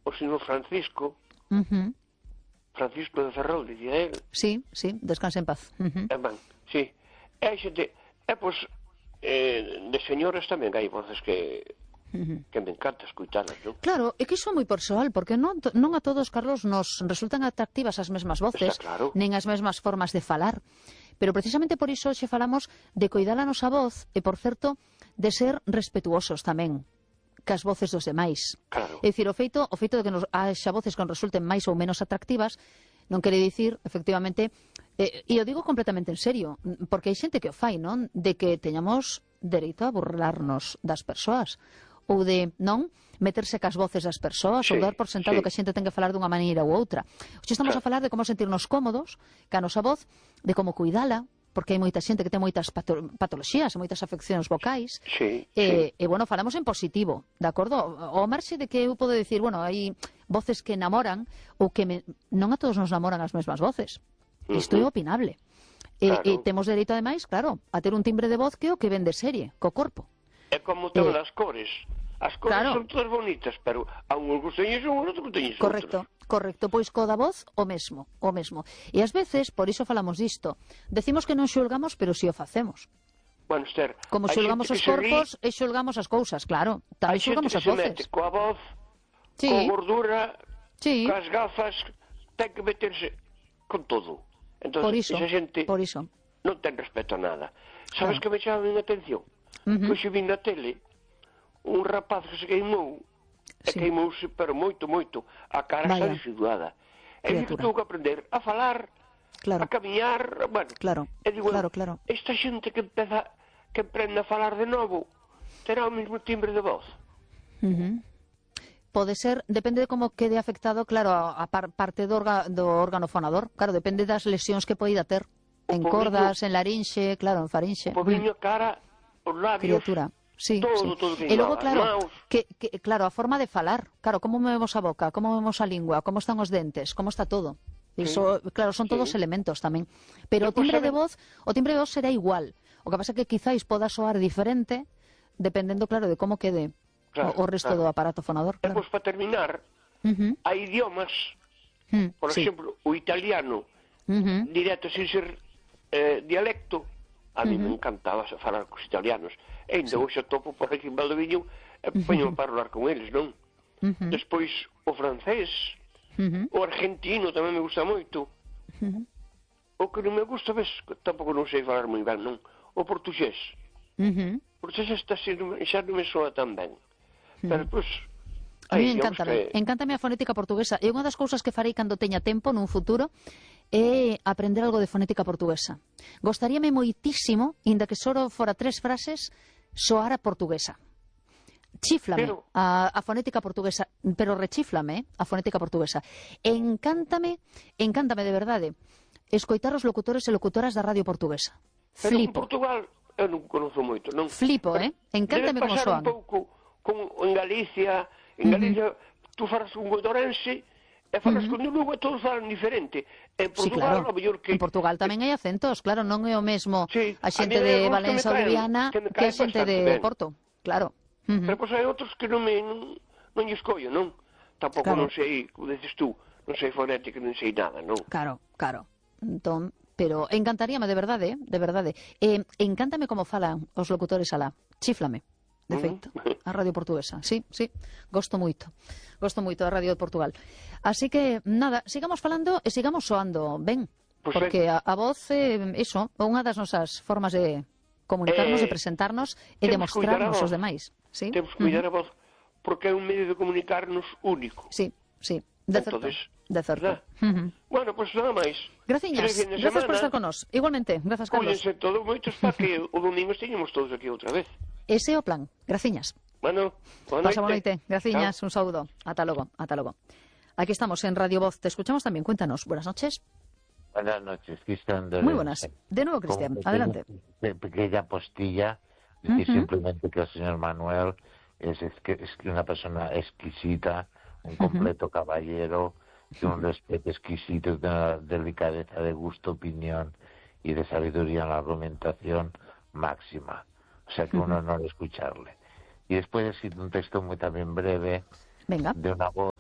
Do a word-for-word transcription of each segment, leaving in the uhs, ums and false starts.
o señor Francisco, Uh-huh. Francisco de Ferrol, dicía él. Sí, sí, descanse en paz. Uh-huh. E, ben, sí. E hai xente, e, pois, eh, de señoras tamén hai voces que, Uh-huh. que me encanta escuitalas, non? Claro, é que iso é moi persoal, porque non, non a todos, Carlos, nos resultan atractivas as mesmas voces, Está claro. nen as mesmas formas de falar. Pero precisamente por iso xe falamos de coidar a nosa voz e, por certo, de ser respetuosos tamén cas voces dos demais. Claro. É dicir, o feito, o feito de que nos haxa voces que nos resulten máis ou menos atractivas non quere dicir, efectivamente, eh, e o digo completamente en serio, porque hai xente que o fai, non? De que teñamos dereito a burlarnos das persoas ou de, non, meterse cas voces das persoas Sí, ou dar por sentado sí. que a xente ten que falar dunha maneira ou outra. Hoxe estamos Claro. a falar de como sentirnos cómodos ca nosa voz, de como cuidala, porque hai moita xente que ten moitas pato patoloxías, moitas afeccións vocais. Sí, E, sí. e, bueno, falamos en positivo, de acordo? O marxe de que eu podo decir, bueno, hai voces que enamoran ou que me... non a todos nos namoran as mesmas voces. Isto é Ujú. opinable. E, Claro. e temos dereito, ademais, claro, a ter un timbre de voz que é o que ven de serie, co corpo. É como todas Eh, as cores. As cores claro. son todas bonitas, pero a un gusteñes un, outro gusteñes outros. Correcto, correcto, pois co da voz o mesmo, o mesmo. E ás veces, por iso falamos disto, decimos que non xulgamos, pero si o facemos. Bueno, Esther, Como hai xulgamos xente os que se rí, corpos e xulgamos as cousas, claro. Tamén hai xente xulgamos que as se mete voces. coa voz, Sí. coa gordura, Sí, coas gafas, ten que meterse con todo. Entón, por iso, esa xente por iso. non ten respeto a nada. Sabes Claro. que me chama a atención? Ujú. Que hoxe vi na tele un rapaz que se queimou, e Sí. queimouse, pero moito, moito, a cara Vaya. está desiduada. E digo que Criatura. tengo que aprender a falar, Claro. a camiñar, bueno. Claro, E digo, claro, claro. esta xente que empeza, que aprende a falar de novo, terá o mesmo timbre de voz. Ujú. Pode ser, depende de como quede afectado, claro, a, a par, parte do, orga, do órgano fonador. Claro, depende das lesións que poida ter. O En pobriño- cordas, en larinxe, claro, en farinxe. O pobriño, a cara, os labios, Criatura. Sí, todo, sí. todo E logo, queimado, as claro, maus. que, que, claro, a forma de falar. Claro, como movemos a boca, como movemos a lingua, como están os dentes, como está todo. Iso, claro, son sí. todos elementos tamén. Pero o Despois timbre de saben- voz, o timbre de voz será igual. O que pasa é que quizáis poda soar diferente dependendo, claro, de como quede Claro, o, o resto claro. do aparato fonador. E Claro. pois, para terminar, Ujú, hai idiomas, mm, por sí. exemplo, o italiano, Ujú, directo, sin ser eh, dialecto, a mí Ujú. me encantaba falar cos italianos. E ainda hoxe topo por aquí en Valdoviño e poño para falar con eles, non? ujú, Despois, o francés, ujú, o argentino tamén me gusta moito. ujú, O que non me gusta, ves, que tampouco non sei falar moi ben, non? O portugués. ujú. O portugués está sendo, xa non me soa tan ben. Pero, pois, A mí hai idiomas encántame, que... encántame a fonética portuguesa. E unha das cousas que farei cando teña tempo nun futuro é aprender algo de fonética portuguesa. Gostaríame moitísimo, inda que só fora tres frases, soar a portuguesa. Chíflame Pero- a, a fonética portuguesa, pero rechíflame, eh, a fonética portuguesa. Encántame, encántame de verdade, escoitar os locutores e locutoras da radio portuguesa. Pero en Flipo, Portugal eu non conozo moito, non? flipo, eh? Encántame Debe como pasar soan. un pouco como en Galicia, en Galicia tú falas con godorense e falas con Lugo e todos falan diferente. En Sí, Portugal, claro. o mellor que... En Portugal tamén hai acentos, claro, non é o mesmo Sí, a a xente mí hai de algúns que Valença me ou de caen- Viana que me que a caen xente bastante de ben. Porto, claro. Ujú. Pero pois hai outros que non me non, non lle escollo, non? Tampouco Claro. non sei, como dices tú, non sei fonética, non sei nada, non? Claro, claro. Entón, pero encantaríame de verdade, eh, de verdade. Eh, encántame como falan os locutores alá. Chíflame, de Ujú. feito, a radio portuguesa. Sí, sí, gosto moito. Gosto moito da radio de Portugal. Así que, nada, sigamos falando e sigamos soando ben. Pois Porque a, a voz, eh, iso, é unha das nosas formas de comunicarnos, Eh, de presentarnos e de temos que cuidar a mostrarnos voz. aos demais. ¿Sí? Temos que cuidar a voz, porque é un medio de comunicarnos único. Sí, sí, de certo. Entonces, De certo. ¿verdad? Ujú. Bueno, pois nada máis. Graciñas, Feliz fin de grazas por semana. estar con nós. Igualmente, grazas, Carlos. Cúllense todos moitos para que o domingo esteñemos todos aquí outra vez. Ese é o plan. Graciñas. Bueno, boa Pasa noite. boa noite. Graciñas, Chao. un saúdo. Ata logo, ata logo. Aquí estamos en Radio Voz. Te escuchamos también. Cuéntanos. Buenas noches. Buenas noches, Cristian. de- Muy buenas. De nuevo, Como Cristian. pequeña- Adelante. pe- Pequeña postilla, decir Ujú. simplemente que el señor Manuel es, es, que- es que una persona exquisita, un completo caballero, de un respeto exquisito, de una delicadeza de gusto, opinión y de sabiduría en la argumentación máxima. O sea que un honor escucharle. Y después he sido un texto muy también breve, Venga. de una voz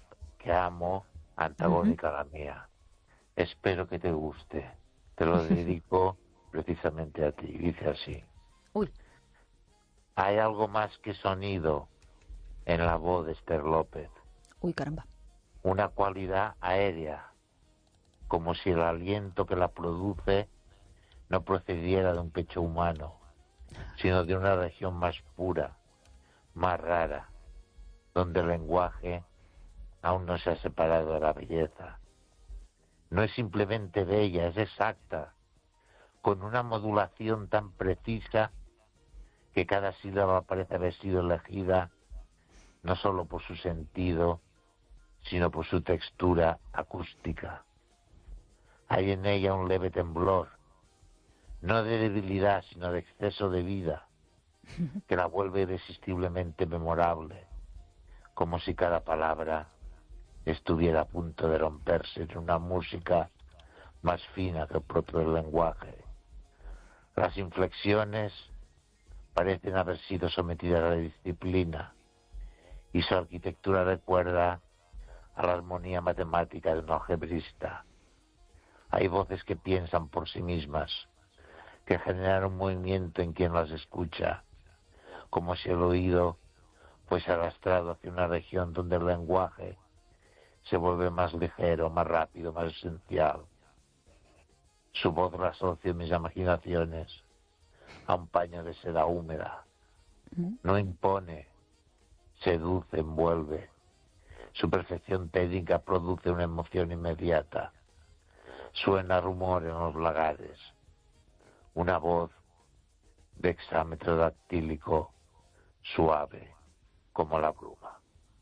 que amo, antagónica uh-huh. a la mía. Espero que te guste. Te lo dedico precisamente a ti. Dice así. Uy. Hay algo más que sonido en la voz de Esther López. Uy, caramba. Una cualidad aérea, como si el aliento que la produce no procediera de un pecho humano, sino de una región más pura, más rara, donde el lenguaje aún no se ha separado de la belleza. No es simplemente bella, es exacta, con una modulación tan precisa que cada sílaba parece haber sido elegida no solo por su sentido, sino por su textura acústica. Hay en ella un leve temblor, no de debilidad, sino de exceso de vida, que la vuelve irresistiblemente memorable, como si cada palabra estuviera a punto de romperse en una música más fina que el propio lenguaje. Las inflexiones parecen haber sido sometidas a la disciplina y su arquitectura recuerda a la armonía matemática de un algebrista. Hay voces que piensan por sí mismas, que generan un movimiento en quien las escucha, como si el oído fuese arrastrado hacia una región donde el lenguaje se vuelve más ligero, más rápido, más esencial. Su voz la asocio en mis imaginaciones a un paño de seda húmeda. No impone, seduce, envuelve. Su perfección técnica produce una emoción inmediata. Suena rumor en los lagares. Una voz de hexámetro dactílico suave como la bruma.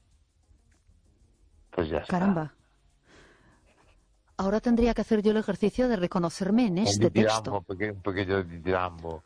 Pues ya está. Caramba. Ahora tendría que hacer yo el ejercicio de reconocerme en este un texto. Un pequeño, un pequeño dirambo.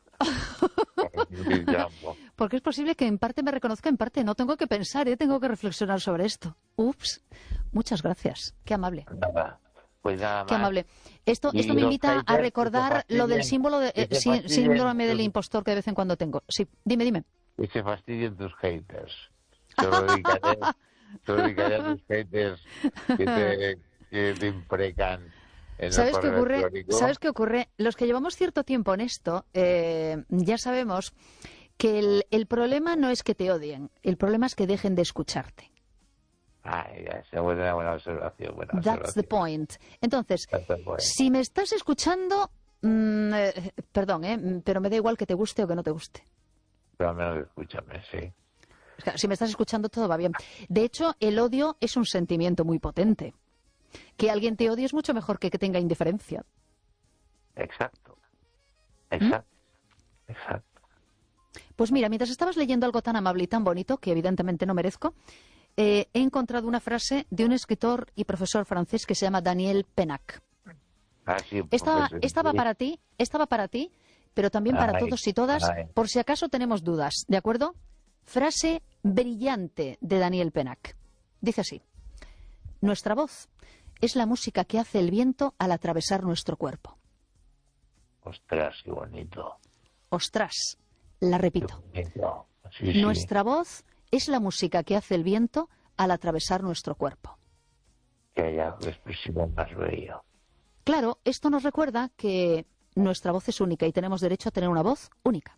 Porque es posible que en parte me reconozca, en parte no. Tengo que pensar, ¿eh? Tengo que reflexionar sobre esto. Ups. Muchas gracias. Qué amable. Nada. Pues nada más. Qué amable. Esto, esto me invita a recordar lo del símbolo de, eh, sí, síndrome del impostor que de vez en cuando tengo. Sí, dime, dime. Que se fastidien tus haters. Se lo dedicaré, se lo dedicaré a tus haters que te, que te imprecan. ¿Sabes qué ocurre? ¿Sabes qué ocurre? Los que llevamos cierto tiempo en esto, eh, ya sabemos que el, el problema no es que te odien, el problema es que dejen de escucharte. Ah, ya, esa es una buena observación. Buena That's observación. the point. Entonces, That's the point. si me estás escuchando, mmm, eh, perdón, eh, pero me da igual que te guste o que no te guste. Pero al menos escúchame, sí. Si me estás escuchando, todo va bien. De hecho, el odio es un sentimiento muy potente. Que alguien te odie es mucho mejor que que tenga indiferencia. Exacto. Exacto. ¿Mm? Exacto. Pues mira, mientras estabas leyendo algo tan amable y tan bonito, que evidentemente no merezco, eh, he encontrado una frase de un escritor y profesor francés que se llama Daniel Pennac. Ah, sí, Esta, pues, esta va sí. para ti, esta va para ti, pero también para Ay, todos y todas, ay. por si acaso tenemos dudas, ¿de acuerdo? Frase brillante de Daniel Pennac. Dice así: nuestra voz es la música que hace el viento al atravesar nuestro cuerpo. Ostras, qué bonito. Ostras, la repito. Qué bonito. Sí, sí. Nuestra voz es la música que hace el viento al atravesar nuestro cuerpo. Que haya algo expresivo más bello. Claro, esto nos recuerda que nuestra voz es única y tenemos derecho a tener una voz única.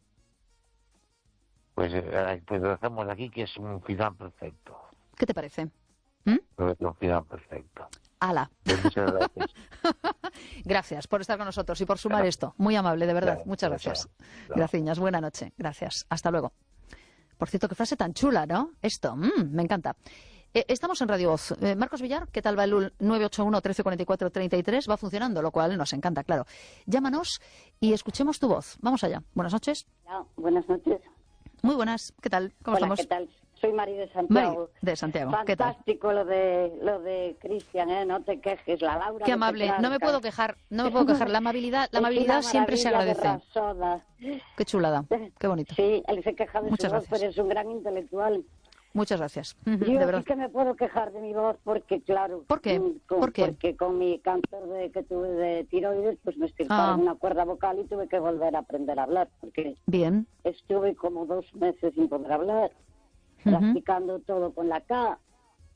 Pues, eh, pues lo hacemos aquí, que es un final perfecto. ¿Qué te parece? ¿Mm? Creo que es un final perfecto. Ala. Pues muchas gracias. Gracias por estar con nosotros y por sumar Claro. esto. Muy amable, de verdad. Claro, Muchas claro, gracias. claro. Gracias. Buena noche. Gracias. Hasta luego. Por cierto, qué frase tan chula, ¿no? Esto, mm, me encanta. Eh, estamos en Radio Voz. Eh, Marcos Villar, ¿qué tal va el nueve ocho uno, trece cuarenta y cuatro, treinta y tres? Va funcionando, lo cual nos encanta, claro. Llámanos y escuchemos tu voz. Vamos allá. Buenas noches. Hola, buenas noches. Muy buenas. ¿Qué tal? ¿Cómo Hola, estamos? ¿qué tal? Soy Mari de Mari, Santiago. de Santiago. ¿Qué tal? Fantástico lo de lo de Cristian, ¿eh? No te quejes, la Laura. Qué no te amable. No me quejas. puedo quejar. No me puedo quejar. La amabilidad, la Es amabilidad una siempre se maravilla agradece. de Rasoda. Qué chulada. Qué bonito. Sí, él se queja de Muchas su voz, gracias. pero es un gran intelectual. Muchas gracias. Ujú, Yo de verdad. sí que me puedo quejar de mi voz porque, claro... ¿Por qué? mm, con- ¿Por qué? Porque con mi cáncer de, que tuve de tiroides, pues me estirparon Ah. una cuerda vocal y tuve que volver a aprender a hablar, porque Bien. estuve como dos meses sin poder hablar, Ujú. practicando todo con la K,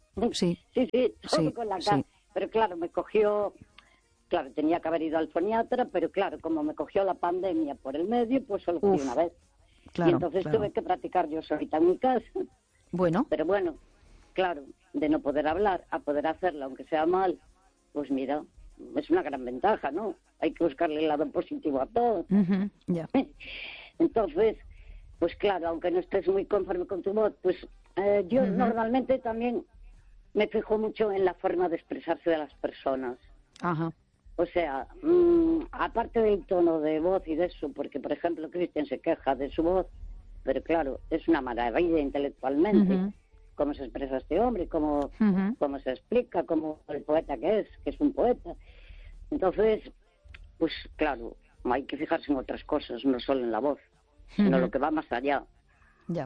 Sí. Sí, sí, todo Sí, con la cara. sí. Pero claro, me cogió, claro, tenía que haber ido al foniatra, pero claro, como me cogió la pandemia por el medio, pues solo fui Uf, una vez. claro, Y entonces claro. tuve que practicar yo solita en mi casa. Bueno, Pero bueno, claro, de no poder hablar a poder hacerlo, aunque sea mal, pues mira, es una gran ventaja, ¿no? Hay que buscarle el lado positivo a todo. ujú, ya. Entonces, pues claro, aunque no estés muy conforme con tu voz, pues eh, yo Ujú. normalmente también me fijo mucho en la forma de expresarse de las personas. Ajá. O sea, mmm, aparte del tono de voz y de eso, porque por ejemplo Cristian se queja de su voz, pero claro, es una maravilla intelectualmente. Ujú. Cómo se expresa este hombre, cómo, Ujú. cómo se explica, cómo el poeta que es, que es un poeta. Entonces, pues claro, hay que fijarse en otras cosas, no solo en la voz, sino Ujú. lo que va más allá. Ya.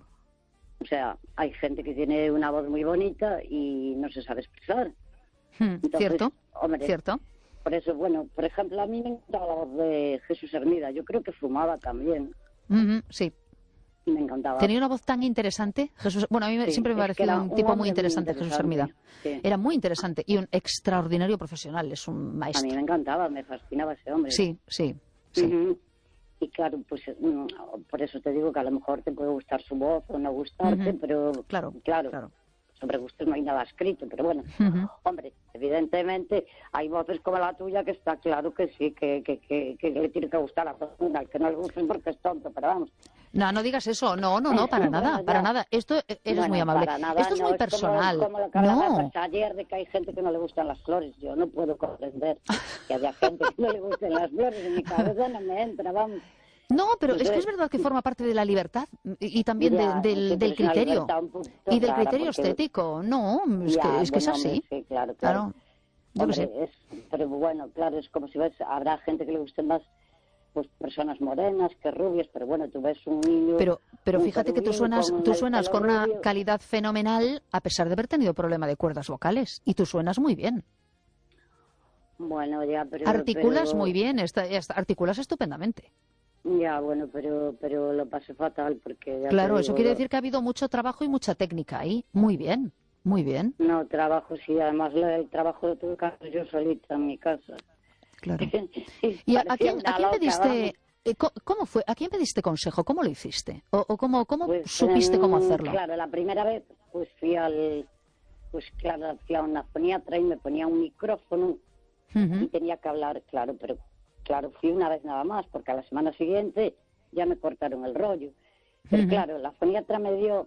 O sea, hay gente que tiene una voz muy bonita y no se sabe expresar. Mm, Entonces, Cierto, hombre, cierto. por eso, bueno, por ejemplo, a mí me encantaba la voz de Jesús Hermida. Yo creo que fumaba también. Ujú, sí. Me encantaba. Tenía una voz tan interesante, Jesús. Bueno, a mí me- Sí, siempre me es que pareció era un un tipo muy hombre muy interesante, Jesús interesante, Hermida. sí. Era muy interesante y un extraordinario profesional, es un A mí maestro. me encantaba, me fascinaba ese hombre. Sí, sí, sí. Ujú. Y claro, pues mm, por eso te digo que a lo mejor te puede gustar su voz o no gustarte, Ujú. pero Claro, claro, claro. sobre gustos no hay nada escrito, pero bueno, Ujú. hombre, evidentemente hay voces como la tuya que está claro que sí, que, que, que, que le tiene que gustar a todo el mundo, al que no le guste porque es tonto, pero vamos. No, no digas eso. No, no, no, para nada, Bueno, para ya. nada. Esto eh, eres Bueno, muy amable. para nada, Esto es no, muy es como- personal. Como, lo que hablábamos No. ayer de que hay gente que no le gustan las flores. Yo no puedo comprender que haya gente que no le gusten las flores. En mi cabeza no me entra, vamos. No, pero es que Entonces, es verdad que forma parte de la libertad y, y también de- ya, del, sí, pero del es una criterio libertad un poquito y del rara, criterio porque- estético. No, es Ya, que es, que es bueno, hombre, así. sí, claro, claro. Yo qué Hombre, sé. es, pero bueno, claro, es como si ves, habrá gente que le gusten más pues personas morenas que rubias, pero bueno, tú ves un niño... Pero, pero un fíjate que tú querubín suenas, con tú el suenas pelo con una rubio. calidad fenomenal a pesar de haber tenido problema de cuerdas vocales. Y tú suenas muy bien. Bueno, ya, pero... Articulas pero- muy bien, esta- esta- articulas estupendamente. Ya, bueno, pero pero lo pasé fatal porque... Ya Claro, te eso digo, quiere lo- decir que ha habido mucho trabajo y mucha técnica ahí. Muy bien, muy bien. No, trabajo, sí, además lo- el trabajo lo tuve que hacer yo solita en mi casa. Claro. Y ¿Y a, a parecía quién, una a quién loca, pediste, vamos. eh, co- cómo fue, a quién pediste consejo? ¿Cómo lo hiciste? ¿O, o cómo, cómo Pues, supiste cómo em, hacerlo? Claro, la primera vez pues fui al... Pues claro, fui a una foniatra y me ponía un micrófono y Ujú. tenía que hablar, claro, pero claro, fui una vez nada más, porque a la semana siguiente ya me cortaron el rollo. Pero Ujú. claro, la foniatra me dio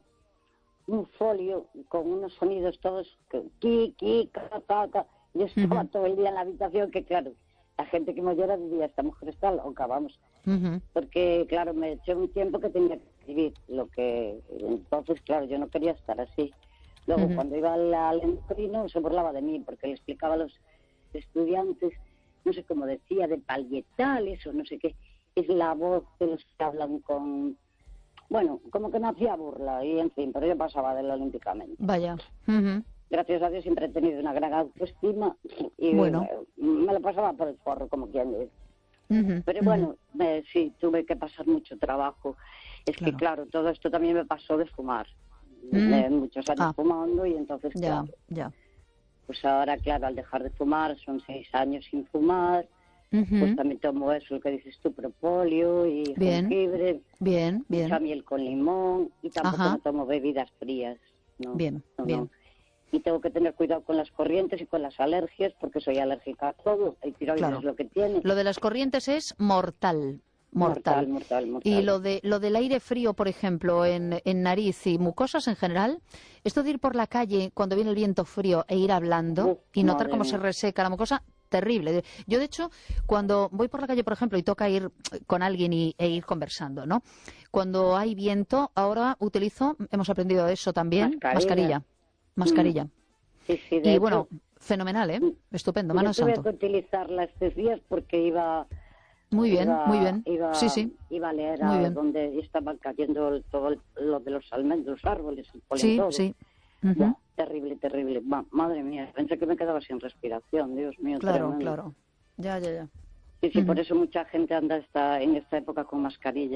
un folio con unos sonidos todos, que, ki, ki, ca, ca, ca. Yo estaba Ujú. todo el día en la habitación, que claro, la gente que me oyera diría, esta mujer está loca, vamos. Ujú. Porque, claro, me eché un tiempo que tenía que escribir, lo que, entonces, claro, yo no quería estar así. Luego, Ujú. cuando iba al, al endocrino, se burlaba de mí, porque le explicaba a los estudiantes, no sé cómo decía, de parietales o no sé qué, es la voz de los que hablan con... Bueno, como que me hacía burla, y en fin, pero yo pasaba de él olímpicamente. Vaya. Ujú. Gracias a Dios siempre he tenido una gran autoestima, y Bueno. eh, me lo pasaba por el forro, como quien dice. Ujú. Pero Ujú. bueno, eh, sí, tuve que pasar mucho trabajo. Es Claro. que, claro, todo esto también me pasó de fumar. Mm. Eh, muchos años Ah. fumando y entonces, Ya, claro, ya. pues ahora, claro, al dejar de fumar, son seis años sin fumar, Ujú. pues también tomo eso, lo que dices tú, propóleo y Bien. jengibre, Bien, bien. mucha miel con limón y tampoco Ajá. no tomo bebidas frías. No, Bien, no, bien. no. Y tengo que tener cuidado con las corrientes y con las alergias porque soy alérgica a todo. El tiroides Claro. es lo que tiene. Lo de las corrientes es mortal. Mortal. Mortal, mortal, mortal. Y lo de lo del aire frío, por ejemplo, en, en nariz y mucosas en general, esto de ir por la calle cuando viene el viento frío e ir hablando Uf, y notar madre cómo mía. se reseca la mucosa, terrible. Yo, de hecho, cuando voy por la calle, por ejemplo, y toca ir con alguien y, e ir conversando, ¿no? Cuando hay viento, ahora utilizo, hemos aprendido eso también, Mascarilla. mascarilla. Mascarilla. Sí, sí, de Y hecho, bueno, fenomenal, ¿eh? Estupendo, mano yo tuve santo. que utilizarla estos días porque iba... Muy bien, iba- muy bien. Iba, Sí, sí. iba a leer Muy a bien. donde estaban cayendo el- todo el- lo de los almendros, los árboles, el polen, Sí, todo. sí. Ujú. Buah, terrible, terrible. Va, madre mía, pensé que me quedaba sin respiración, Dios mío. Claro, tremendo. claro. Ya, ya, ya. Sí, sí, por Ujú. eso mucha gente anda esta, en esta época con mascarilla.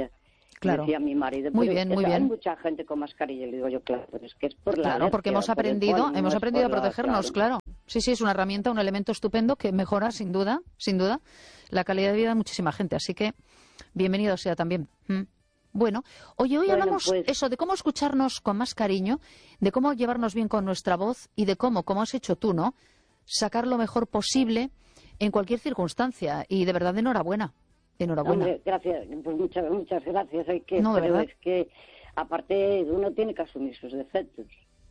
Claro. Decía mi marido, Muy pero bien, es muy que bien. hay mucha gente con mascarilla. Le digo yo, claro, pero es que es por la Claro, porque alergia, hemos por el aprendido, polen, hemos no es aprendido a por la- protegernos, claro. Sí, sí, es una herramienta, un elemento estupendo que mejora, sin duda, sin duda, la calidad de vida de muchísima gente. Así que, bienvenido sea también. Mm. Bueno, oye, hoy Bueno, hablamos pues- eso, de cómo escucharnos con más cariño, de cómo llevarnos bien con nuestra voz y de cómo, como has hecho tú, ¿no?, sacar lo mejor posible en cualquier circunstancia. Y de verdad, enhorabuena. Enhorabuena. Hombre, gracias, pues muchas, muchas gracias. Hay que, No, de pero verdad. es que, aparte, uno tiene que asumir sus defectos.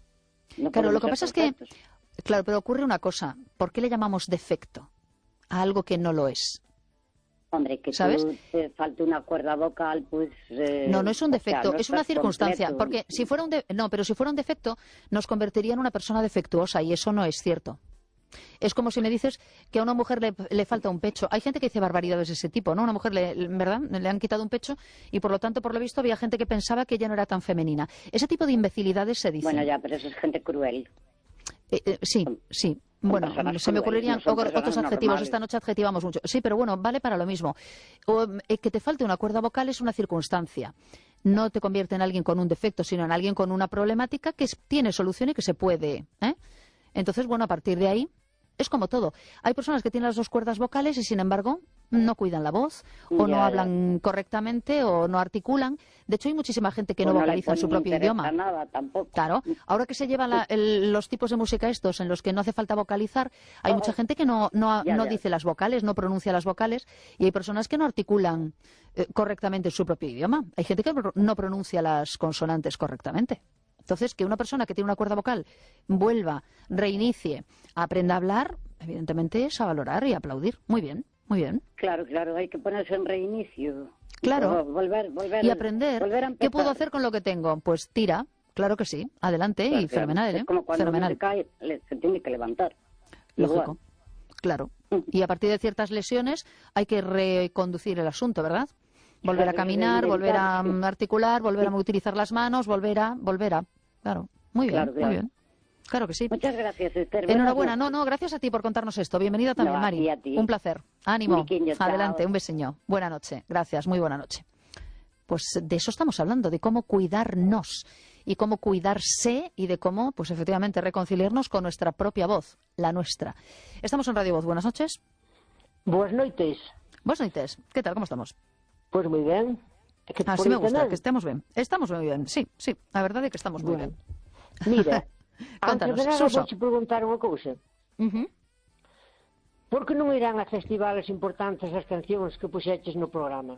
No Claro, lo podemos que ser pasa es que, perfectos. claro, pero ocurre una cosa. ¿Por qué le llamamos defecto a algo que no lo es? Hombre, que ¿sabes? tú te falte una cuerda vocal, pues... eh, No, no es un o sea, defecto, no es una estás circunstancia. completo. Porque si fuera un de- no, pero si fuera un defecto, nos convertiría en una persona defectuosa y eso no es cierto. Es como si me dices que a una mujer le, le falta un pecho. Hay gente que dice barbaridades de ese tipo, ¿no? Una mujer, le, ¿verdad? Le han quitado un pecho y por lo tanto, por lo visto, había gente que pensaba que ella no era tan femenina. Ese tipo de imbecilidades se dicen. Bueno, ya, pero eso es gente cruel. Eh, eh, sí, sí. Son Bueno, personas se me crueles, ocurrirían no son otro- personas otros adjetivos. normales. Esta noche adjetivamos mucho. Sí, pero bueno, vale para lo mismo. O, eh, que te falte una cuerda vocal es una circunstancia. No te convierte en alguien con un defecto, sino en alguien con una problemática que es- tiene solución y que se puede. ¿eh? Entonces, bueno, a partir de ahí, es como todo. Hay personas que tienen las dos cuerdas vocales y, sin embargo, no cuidan la voz, o Ya, no ya. hablan correctamente, o no articulan. De hecho, hay muchísima gente que Pues no le vocaliza en pone su ni propio interés idioma. a nada tampoco. Claro, ahora que se llevan la- el- los tipos de música estos en los que no hace falta vocalizar, hay Oh, mucha oh. gente que no, no, Ya, no ya. dice las vocales, no pronuncia las vocales, y hay personas que no articulan eh, correctamente su propio idioma. Hay gente que pro- no pronuncia las consonantes correctamente. Entonces, que una persona que tiene una cuerda vocal vuelva, reinicie, aprenda a hablar, evidentemente es a valorar y aplaudir. Muy bien, muy bien. Claro, claro, hay que ponerse en reinicio. Claro. Vol- Volver, volver, Y aprender, volver a ¿qué empezar. puedo hacer con lo que tengo? Pues tira, claro que sí, adelante Claro, y claro. fenomenal, Es ¿eh? como cuando uno Fenomenal. se cae, le- se tiene que levantar. Lógico, Igual. claro. Mm. Y a partir de ciertas lesiones hay que reconducir el asunto, ¿verdad? Volver a Claro, caminar, es volver a inevitable, mm, sí. articular, volver a utilizar las manos, volver a, volver a. Claro, muy bien, Claro, claro. muy bien. Claro que sí. Muchas gracias, Esther. Buenas Enhorabuena, no, noches. no, gracias a ti por contarnos esto. Bienvenida también, No, a Mari. ti, a ti. Un placer. Ánimo. Miquiño, chao. Adelante, un beseño. Buena noche. Gracias, muy buena noche. Pues de eso estamos hablando, de cómo cuidarnos y cómo cuidarse y de cómo, pues efectivamente, reconciliarnos con nuestra propia voz, la nuestra. Estamos en Radio Voz. Buenas noches. Boas noites. Buenas noches. ¿Qué tal? ¿Cómo estamos? Pois moi ben. É que Así por me gusta, internet- que estemos bien. Estamos muy bien, sí, sí. La verdad es que estamos muy Bueno. bien. Mira, antes Contanos, de nada Suso. vou te preguntar unha cousa. Ujú. Por que non irán a festivales importantes as cancións que puxeches no programa?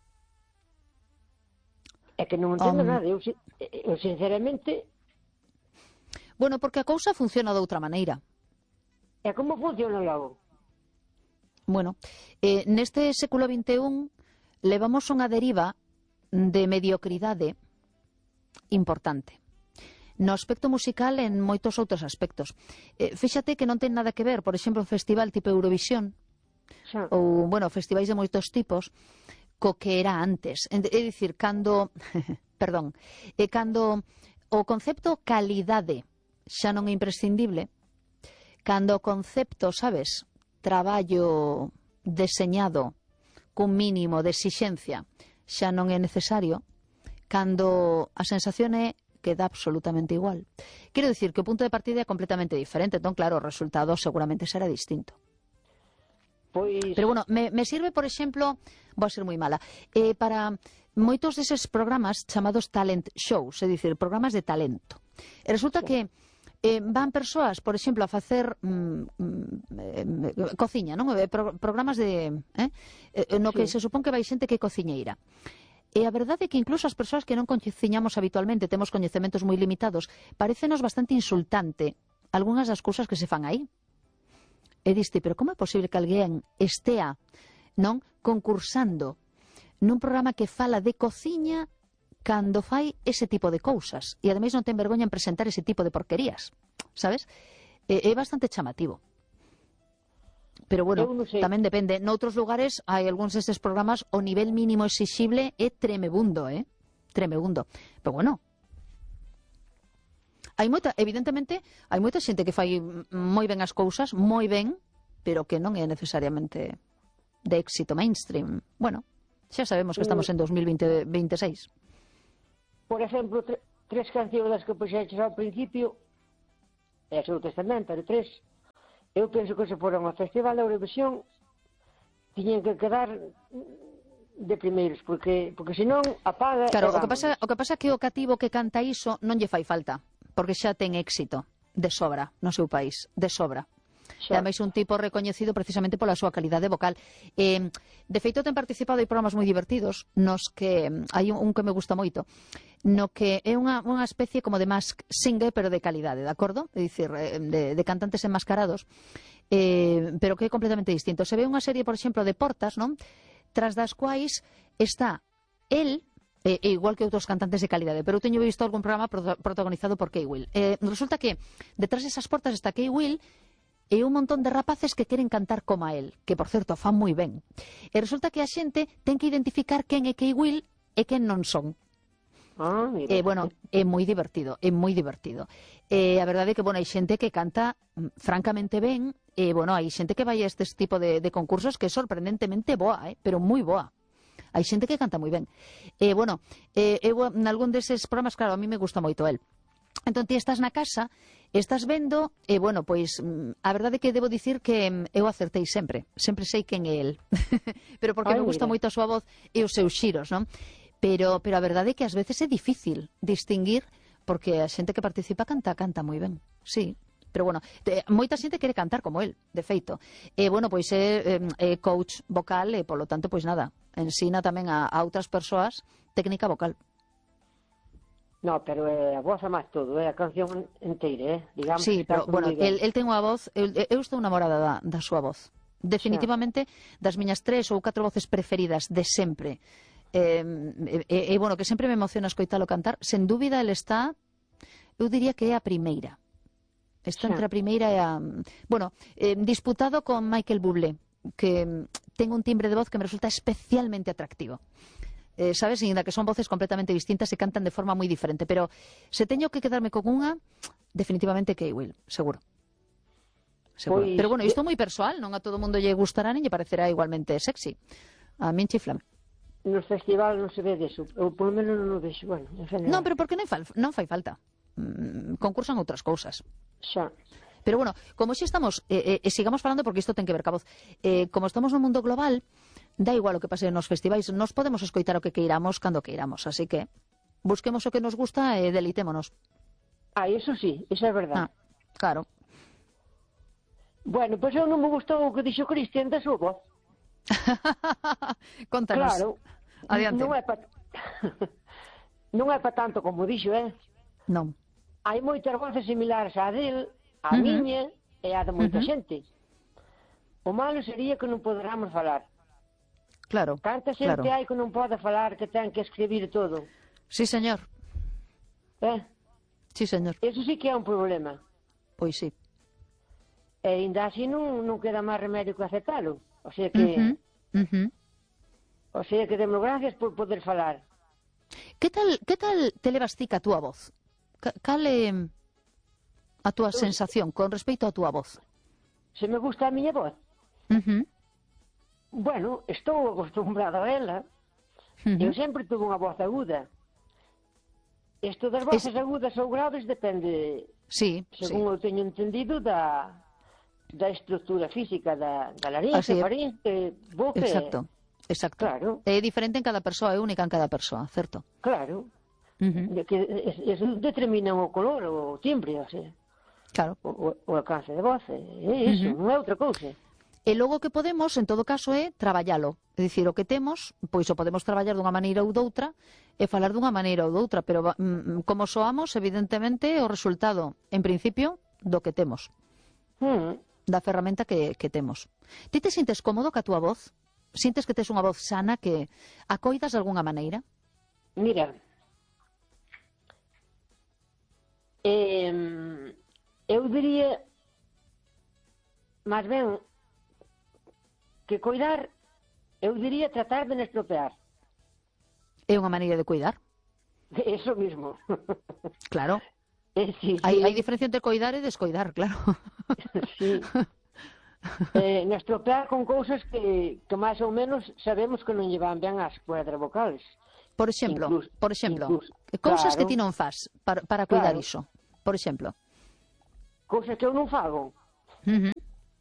É que non entendo Um. nada. Eu, si- eu sinceramente, Bueno, porque a cousa funciona de outra maneira. é como funciona logo. Bueno, eh, neste século vinte e un levamos unha deriva de mediocridade importante. No aspecto musical en moitos outros aspectos. Eh, fíxate que non ten nada que ver, por exemplo, un festival tipo Eurovisión Xa. ou, bueno, festivais de moitos tipos co que era antes. É dicir, cando, perdón, eh, cando o concepto calidade xa non é imprescindible, cando o concepto, sabes, traballo deseñado cun mínimo de exixencia xa non é necesario, cando a sensación é que dá absolutamente igual. Quero dicir que o punto de partida é completamente diferente, entón, claro, o resultado seguramente será distinto. Pois, Pero bueno, me, me sirve, por exemplo, vou a ser moi mala, eh, para moitos deses programas chamados talent shows, é dicir, programas de talento. E resulta que eh, van persoas, por exemplo, a facer mm, mm, eh, cociña, non? Eh, pro, programas de eh, eh, no que Sí. se supón que vai xente que é cociñeira. E a verdade é que incluso as persoas que non coñeciñamos habitualmente, temos coñecementos moi limitados, parécenos bastante insultante algunhas das cousas que se fan aí. E diste, pero como é posible que alguén estea, non, concursando nun programa que fala de cociña cando fai ese tipo de cousas e ademais non ten vergoña en presentar ese tipo de porquerías, sabes? É, é bastante chamativo. Pero bueno, Eu non sei. tamén depende. Noutros lugares hai algúns destes programas o nivel mínimo exixible é tremebundo, eh? Tremebundo. Pero bueno, hai moita, evidentemente, hai moita xente que fai moi ben as cousas, moi ben, pero que non é necesariamente de éxito mainstream. Bueno, Xa sabemos que estamos en dos mil veinte, veintiséis. Por exemplo, tre tres cancións das que puxeches ao principio, e o seu testamento, de tres, eu penso que se foron ao Festival da Eurovisión, tiñen que quedar de primeiros, porque porque senón apaga. Claro, o que pasa, o que pasa que o cativo que canta iso non lle fai falta, porque xa ten éxito de sobra no seu país, de sobra. E ademais un tipo recoñecido precisamente pola súa calidade vocal. Eh, de feito, ten participado en programas moi divertidos nos que hai un, un que me gusta moito, no que é unha, unha especie como de Mask Singer, pero de calidade, de acordo? É dicir, de, de cantantes enmascarados, eh, pero que é completamente distinto. Se ve unha serie, por exemplo, de Portas, non? Tras das quais está el, e, e igual que outros cantantes de calidade, pero eu teño visto algún programa pro, protagonizado por Kay Will. Eh, resulta que detrás desas portas está Kay Will e un montón de rapaces que queren cantar como a él, que, por certo, fan moi ben. E resulta que a xente ten que identificar quen é Kay Will e quen non son. Ah, mira. E, bueno, é moi divertido, é moi divertido. E a verdade é que, bueno, hai xente que canta mm, francamente ben, e, bueno, hai xente que vai a este tipo de, de concursos que é sorprendentemente boa, eh, pero moi boa. Hai xente que canta moi ben. E, bueno, eh, eu, en algún deses programas, claro, a mí me gusta moito el. Entón, ti estás na casa, estás vendo, e, bueno, pois, a verdade é que debo dicir que eu acertei sempre. Sempre sei quen é el. Pero porque Ay, me gusta mira. moito a súa voz e os seus xiros, non? Pero, pero a verdade é que ás veces é difícil distinguir, porque a xente que participa canta, canta moi ben, sí. Pero, bueno, te, moita xente quere cantar como el, de feito. E, bueno, pois é, é coach vocal e, polo tanto, pois nada, ensina tamén a, a outras persoas técnica vocal. No, pero é a voz a máis todo, é a canción inteira, eh? Digamos, Sí, pero, bueno, el, el ten unha voz, eu, eu estou enamorada da, da súa voz. Definitivamente, das miñas tres ou catro voces preferidas de sempre. E, e, e, bueno, que sempre me emociona escoitalo cantar. Sen dúbida, ele está, eu diría que é a primeira. Está entre a primeira e a... Bueno, eh, disputado con Michael Bublé, que ten un timbre de voz que me resulta especialmente atractivo. Eh, sabes, ainda que son voces completamente distintas e cantan de forma moi diferente, pero se teño que quedarme con unha, definitivamente Kay Will, seguro. Seguro. Pois, Pero, bueno, isto é moi persoal, non a todo mundo lle gustará nin lle parecerá igualmente sexy. A min chiflame. Nos festivales non se ve deso, ou polo menos non o vexo, bueno, en general. Non, pero porque non fai, non fai falta. Mm, concursan outras cousas. Xa. Pero, bueno, como xe estamos, eh, eh, sigamos falando porque isto ten que ver ca voz, eh, como estamos no mundo global, da igual o que pase nos festivais, nos podemos escoitar o que queiramos cando queiramos, así que busquemos o que nos gusta e delitémonos. Ah, eso sí, eso é verdade. Ah, claro. Bueno, pois eu non me gustou o que dixo Cristian da súa voz. Contanos. Claro. Adiante. Non é pa... non é pa tanto como dixo, eh? Non. Hai moitas voces similares á del, á Uh -huh. miña e á de moita Uh -huh. xente. O malo sería que non poderamos falar. Claro, Canta xente claro. hai que non pode falar, que ten que escribir todo. Sí, señor. Eh? Sí, señor. Eso sí que é un problema. Pois sí. E ainda así non, non queda máis remedio que aceptalo. O sea que... Uh -huh. Uh -huh. O sea que demos gracias por poder falar. Que tal, que tal te levas ti ca túa voz? Ca- Cal é a túa sensación con respecto á túa voz? Se me gusta a miña voz, Uh -huh. bueno, estou acostumbrado a ela. Uh Eu -huh. sempre tuve unha voz aguda. Isto das voces Es- agudas ou graves depende, Sí, sí. según eu teño entendido, da, da estructura física da, da laringe, Así é. faringe, boca. Exacto, exacto. Claro. É diferente en cada persoa, é única en cada persoa, certo? Claro. Uh -huh. De que es, eso determina o color, o timbre, o, sea, Claro. o, o, o alcance de voz. É iso, Ujú. non é outra cousa. E logo que podemos, en todo caso, é traballalo. É dicir, o que temos, pois o podemos traballar dunha maneira ou doutra e falar dunha maneira ou doutra, pero va- mm, como soamos, evidentemente, o resultado, en principio, do que temos, Hmm. da ferramenta que, que temos. Ti te sintes cómodo ca túa voz? Sintes que tes unha voz sana que a coidas de algunha maneira? Mira, eh, eu diría máis ben que coidar, eu diría tratar de non estropear. É unha maneira de cuidar, Eso mismo. claro. Eh, sí, Hai, sí, hai diferencia entre coidar e descoidar, claro. sí. eh, na estropear con cousas que, que máis ou menos sabemos que non llevan ben as cuerdas vocales. Por exemplo, Incluso- por exemplo, incluso, cousas que claro. ti non fas para, para cuidar Claro. iso. Por exemplo. Cousas que eu non fago. Ujú.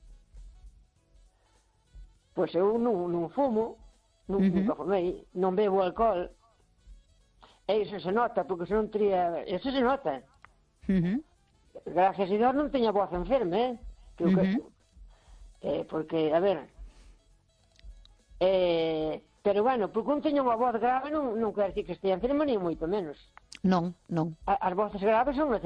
Pois eu non, non fumo, non, Ujú. nunca fumei, non bebo alcohol. E iso se nota, porque se non teria... Iso se nota. Ujú. Gracias a Dios non teña voz enferma, eh? Que, eu que- Ujú. eh, porque, a ver... Eh, pero bueno, porque un teña unha voz grave non, non quer decir que estea enferma, ni moito menos. Non, non. A- As voces graves son